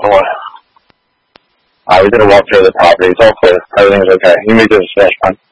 Oh, we did a walk through the property. It's all clear. Everything's okay. You may do this finish, man.